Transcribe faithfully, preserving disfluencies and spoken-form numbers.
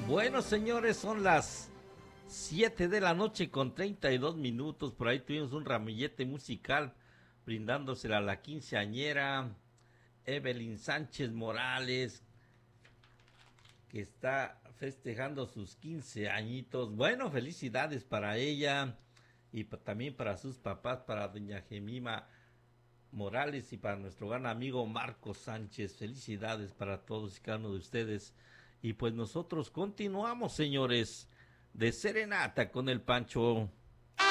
Bueno, señores, son las siete de la noche con treinta y dos minutos. Por ahí tuvimos un ramillete musical brindándosela a la quinceañera Evelyn Sánchez Morales, que está festejando sus quince añitos. Bueno, felicidades para ella y pa- también para sus papás, para doña Gemima Morales y para nuestro gran amigo Marcos Sánchez. Felicidades para todos y cada uno de ustedes. Y pues nosotros continuamos, señores, de serenata con el Pancho.